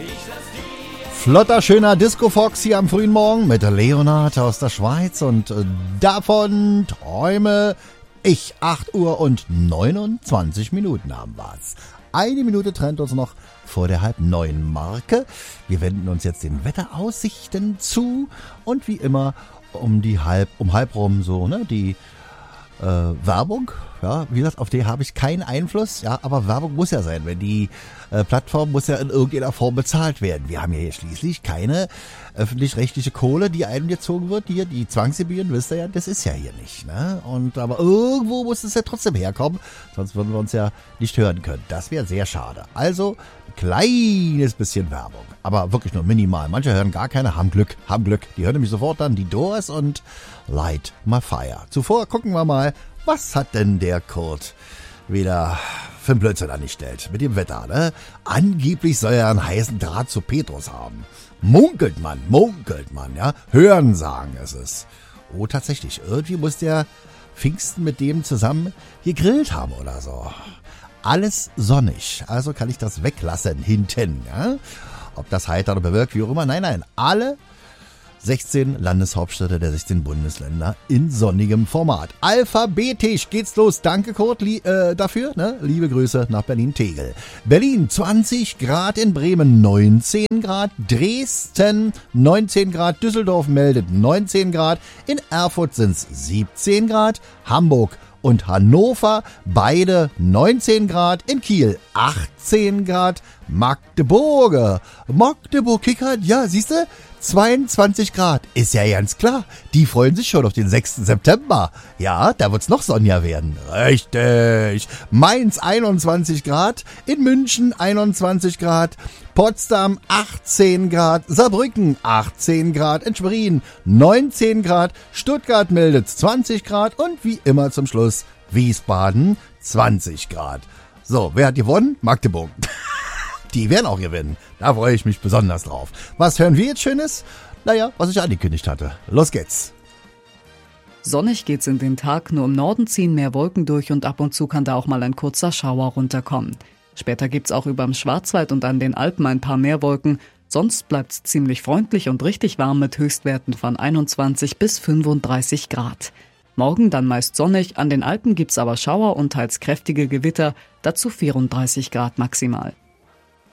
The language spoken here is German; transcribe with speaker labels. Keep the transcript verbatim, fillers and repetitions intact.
Speaker 1: Flotter, schöner Disco-Fox hier am frühen Morgen mit Leonard aus der Schweiz und äh, davon träume ich. acht Uhr und neunundzwanzig Minuten haben wir's. Eine Minute trennt uns noch vor der halb neun Marke. Wir wenden uns jetzt den Wetteraussichten zu und wie immer um die halb, um halb rum so, ne, die äh, Werbung. Ja, wie gesagt, auf die habe ich keinen Einfluss, ja, aber Werbung muss ja sein, wenn die äh, Plattform muss ja in irgendeiner Form bezahlt werden. Wir haben ja hier schließlich keine öffentlich-rechtliche Kohle, die einem gezogen wird. Hier, die Zwangsgebühren, wisst ihr ja, das ist ja hier nicht, ne? Und aber irgendwo muss es ja trotzdem herkommen, sonst würden wir uns ja nicht hören können. Das wäre sehr schade. Also, ein kleines bisschen Werbung, aber wirklich nur minimal. Manche hören gar keine, haben Glück, haben Glück. Die hören nämlich sofort dann die Doors und Light My Fire. Zuvor gucken wir mal, was hat denn der Kurt wieder für ein Blödsinn angestellt mit dem Wetter, ne? Angeblich soll er einen heißen Draht zu Petrus haben. Munkelt man, munkelt man, ja? Hören sagen ist es. Oh, tatsächlich, irgendwie muss der Pfingsten mit dem zusammen gegrillt haben oder so. Alles sonnig, also kann ich das weglassen hinten, ja? Ob das heiter oder bewirkt, wie auch immer, nein, nein, alle sechzehn Landeshauptstädte der sechzehn Bundesländer in sonnigem Format. Alphabetisch geht's los. Danke, Kurt, li- äh, dafür. Ne? Liebe Grüße nach Berlin-Tegel. Berlin zwanzig Grad, in Bremen neunzehn Grad, Dresden neunzehn Grad, Düsseldorf meldet neunzehn Grad, in Erfurt sind's siebzehn Grad, Hamburg und Hannover beide neunzehn Grad, in Kiel achtzehn Grad, Magdeburg. Magdeburg kickert, ja, siehste, zweiundzwanzig Grad. Ist ja ganz klar. Die freuen sich schon auf den sechsten September. Ja, da wird's noch sonniger werden. Richtig. Mainz einundzwanzig Grad, in München einundzwanzig Grad, Potsdam achtzehn Grad, Saarbrücken achtzehn Grad, in Schwerin neunzehn Grad, Stuttgart meldet zwanzig Grad und wie immer zum Schluss Wiesbaden zwanzig Grad. So, wer hat gewonnen? Magdeburg. Die werden auch gewinnen. Da freue ich mich besonders drauf. Was hören wir jetzt Schönes? Naja, was ich angekündigt hatte. Los geht's.
Speaker 2: Sonnig geht's in den Tag, nur im Norden ziehen mehr Wolken durch und ab und zu kann da auch mal ein kurzer Schauer runterkommen. Später gibt's auch überm Schwarzwald und an den Alpen ein paar mehr Wolken. Sonst bleibt's ziemlich freundlich und richtig warm mit Höchstwerten von einundzwanzig bis fünfunddreißig Grad. Morgen dann meist sonnig, an den Alpen gibt's aber Schauer und teils kräftige Gewitter, dazu vierunddreißig Grad maximal.